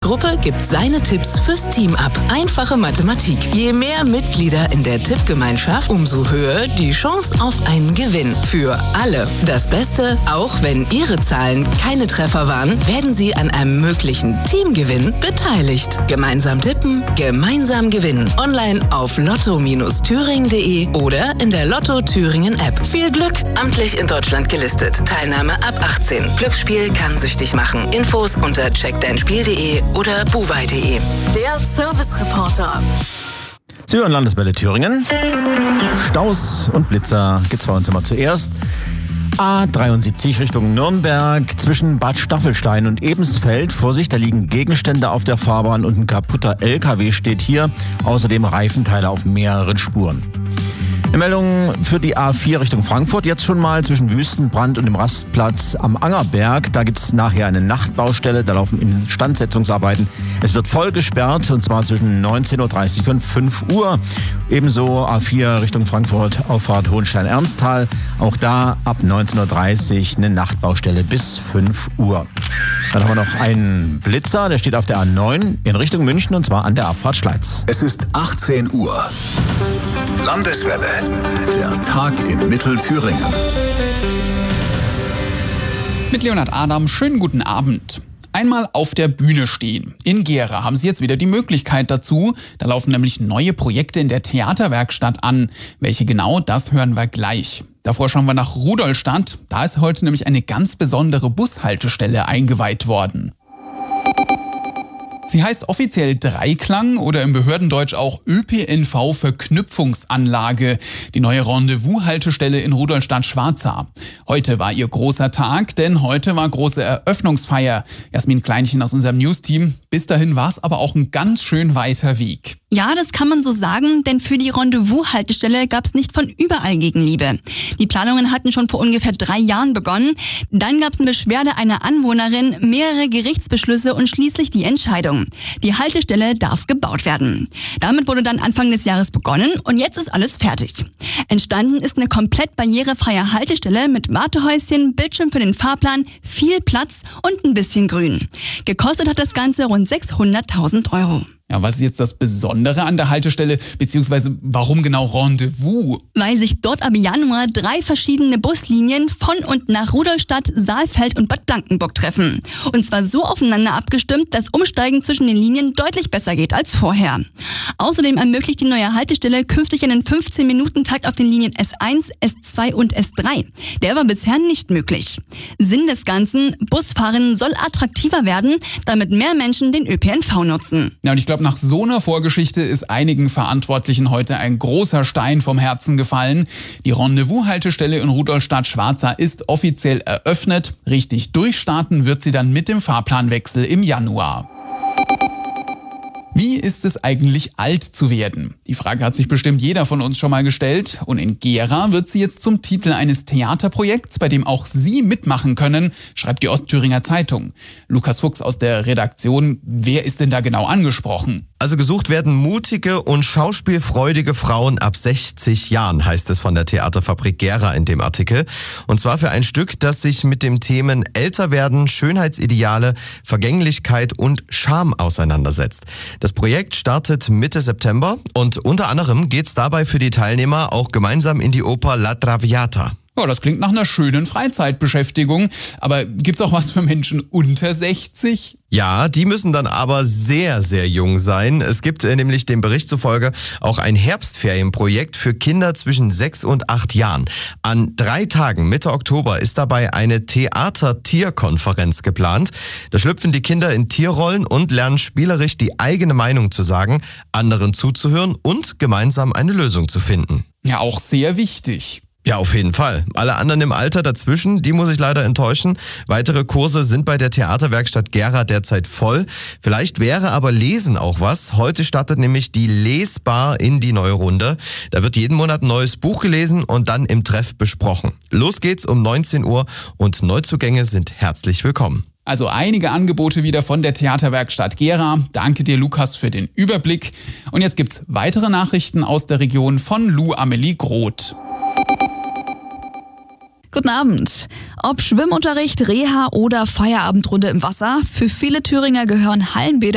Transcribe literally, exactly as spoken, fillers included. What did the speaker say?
Gruppe gibt seine Tipps fürs Team ab. Einfache Mathematik. Je mehr Mitglieder in der Tippgemeinschaft, umso höher die Chance auf einen Gewinn. Für alle. Das Beste, auch wenn Ihre Zahlen keine Treffer waren, werden Sie an einem möglichen Teamgewinn beteiligt. Gemeinsam tippen, gemeinsam gewinnen. Online auf lotto Bindestrich thüringen punkt de oder in der Lotto Thüringen App. Viel Glück! Amtlich in Deutschland gelistet. Teilnahme ab achtzehn. Glücksspiel kann süchtig machen. Infos unter check dein spiel punkt de oder buwei punkt de. Der Service Reporter. Sie hören Landeswelle Thüringen. Staus und Blitzer gibt's bei uns immer zuerst. A dreiundsiebzig Richtung Nürnberg zwischen Bad Staffelstein und Ebensfeld. Vorsicht, da liegen Gegenstände auf der Fahrbahn und ein kaputter L K W steht hier. Außerdem Reifenteile auf mehreren Spuren. Eine Meldung für die A vier Richtung Frankfurt. Jetzt schon mal zwischen Wüstenbrand und dem Rastplatz am Angerberg. Da gibt es nachher eine Nachtbaustelle. Da laufen Instandsetzungsarbeiten. Es wird voll gesperrt und zwar zwischen neunzehn Uhr dreißig und fünf Uhr. Ebenso A vier Richtung Frankfurt, Auffahrt Hohenstein-Ernsthal. Auch da ab neunzehn Uhr dreißig eine Nachtbaustelle bis fünf Uhr. Dann haben wir noch einen Blitzer. Der steht auf der A neun in Richtung München und zwar an der Abfahrt Schleiz. Es ist achtzehn Uhr. Landeswelle. Der Tag in Mittelthüringen. Mit Leonhard Adam, schönen guten Abend. Einmal auf der Bühne stehen. In Gera haben Sie jetzt wieder die Möglichkeit dazu. Da laufen nämlich neue Projekte in der Theaterwerkstatt an. Welche genau, das hören wir gleich. Davor schauen wir nach Rudolstadt. Da ist heute nämlich eine ganz besondere Bushaltestelle eingeweiht worden. Sie heißt offiziell Dreiklang oder im Behördendeutsch auch Ö P N V-Verknüpfungsanlage, die neue Rendezvous-Haltestelle in Rudolstadt-Schwarzach. Heute war ihr großer Tag, denn heute war große Eröffnungsfeier. Jasmin Kleinchen aus unserem News-Team. Bis dahin war es aber auch ein ganz schön weiter Weg. Ja, das kann man so sagen, denn für die Rendezvous-Haltestelle gab es nicht von überall Gegenliebe. Die Planungen hatten schon vor ungefähr drei Jahren begonnen. Dann gab es eine Beschwerde einer Anwohnerin, mehrere Gerichtsbeschlüsse und schließlich die Entscheidung. Die Haltestelle darf gebaut werden. Damit wurde dann Anfang des Jahres begonnen und jetzt ist alles fertig. Entstanden ist eine komplett barrierefreie Haltestelle mit Wartehäuschen, Bildschirm für den Fahrplan, viel Platz und ein bisschen Grün. Gekostet hat das Ganze rund sechshunderttausend Euro. Ja, was ist jetzt das Besondere an der Haltestelle, beziehungsweise warum genau Rendezvous? Weil sich dort ab Januar drei verschiedene Buslinien von und nach Rudolstadt, Saalfeld und Bad Blankenburg treffen. Und zwar so aufeinander abgestimmt, dass Umsteigen zwischen den Linien deutlich besser geht als vorher. Außerdem ermöglicht die neue Haltestelle künftig einen fünfzehn-Minuten-Takt auf den Linien S eins, S zwei und S drei. Der war bisher nicht möglich. Sinn des Ganzen, Busfahren soll attraktiver werden, damit mehr Menschen den Ö P N V nutzen. Ja, und ich glaube, nach so einer Vorgeschichte ist einigen Verantwortlichen heute ein großer Stein vom Herzen gefallen. Die Rendezvous-Haltestelle in Rudolstadt-Schwarzach ist offiziell eröffnet. Richtig durchstarten wird sie dann mit dem Fahrplanwechsel im Januar. Wie ist es eigentlich, alt zu werden? Die Frage hat sich bestimmt jeder von uns schon mal gestellt. Und in Gera wird sie jetzt zum Titel eines Theaterprojekts, bei dem auch Sie mitmachen können, schreibt die Ostthüringer Zeitung. Lukas Fuchs aus der Redaktion, wer ist denn da genau angesprochen? Also gesucht werden mutige und schauspielfreudige Frauen ab sechzig Jahren, heißt es von der Theaterfabrik Gera in dem Artikel. Und zwar für ein Stück, das sich mit den Themen Älterwerden, Schönheitsideale, Vergänglichkeit und Scham auseinandersetzt. Das Projekt startet Mitte September und unter anderem geht's dabei für die Teilnehmer auch gemeinsam in die Oper La Traviata. Ja, das klingt nach einer schönen Freizeitbeschäftigung. Aber gibt's auch was für Menschen unter sechzig? Ja, die müssen dann aber sehr, sehr jung sein. Es gibt äh, nämlich dem Bericht zufolge auch ein Herbstferienprojekt für Kinder zwischen sechs und acht Jahren. An drei Tagen Mitte Oktober ist dabei eine Theater-Tier-Konferenz geplant. Da schlüpfen die Kinder in Tierrollen und lernen spielerisch die eigene Meinung zu sagen, anderen zuzuhören und gemeinsam eine Lösung zu finden. Ja, auch sehr wichtig. Ja, auf jeden Fall. Alle anderen im Alter dazwischen, die muss ich leider enttäuschen. Weitere Kurse sind bei der Theaterwerkstatt Gera derzeit voll. Vielleicht wäre aber Lesen auch was. Heute startet nämlich die Lesbar in die neue Runde. Da wird jeden Monat ein neues Buch gelesen und dann im Treff besprochen. Los geht's um neunzehn Uhr und Neuzugänge sind herzlich willkommen. Also einige Angebote wieder von der Theaterwerkstatt Gera. Danke dir, Lukas, für den Überblick. Und jetzt gibt's weitere Nachrichten aus der Region von Lou Amelie Groth. Guten Abend. Ob Schwimmunterricht, Reha oder Feierabendrunde im Wasser, für viele Thüringer gehören Hallenbäder